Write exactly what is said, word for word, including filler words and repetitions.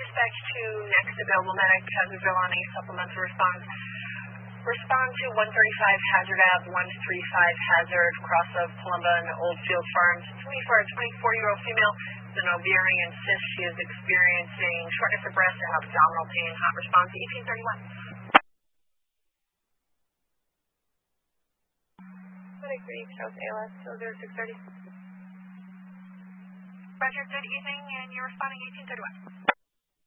respect to next available medic, Hazardville on a supplemental response. Respond to one thirty-five Hazard Ave, one thirty-five Hazard, cross of Palumba and Oldfield Farms. It's me for a twenty-four-year-old female with an ovarian cyst. She is experiencing shortness of breath and abdominal pain. Hot response, eighteen thirty-one. Medic three, Charles A L S, zero zero six thirty. Roger, good evening, and you're responding eighteen thirty-one.